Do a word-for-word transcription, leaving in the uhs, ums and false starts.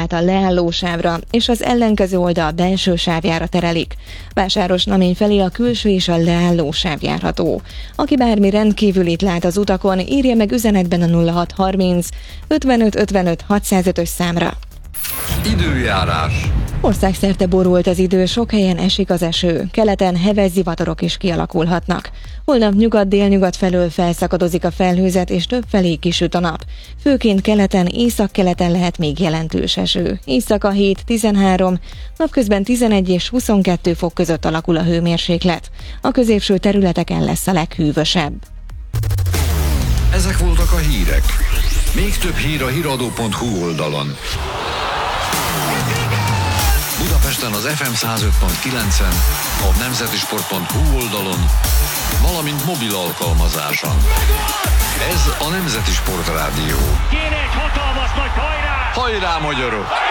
át a leálló sávra, és az ellenkező oldal belső sávjára terelik. Vásárosnamény felé a külső és a leálló sáv járható. Aki bármi rendkívülit lát az utakon, írja meg üzenetben a nulla hat harminc ötvenöt ötvenöt hatszázötös számra. Időjárás. Országszerte borult az idő, sok helyen esik az eső, keleten heves zivatarok is kialakulhatnak. Holnap nyugat-délnyugat felől felszakadozik a felhőzet, és több felé kisüt a nap. Főként keleten, északkeleten lehet még jelentős eső. Éjszaka hét-tizenhárom, napközben tizenegy és huszonkettő fok között alakul a hőmérséklet. A középső területeken lesz a leghűvösebb. Ezek voltak a hírek. Még több hír a híradó pont hu oldalon. Budapesten az ef em száz öt pont kilencen, a nemzetisport pont hu oldalon, valamint mobil alkalmazáson. Ez a Nemzeti Sport Rádió. Kéne egy hatalmas nagy hajrá! Hajrá, magyarok!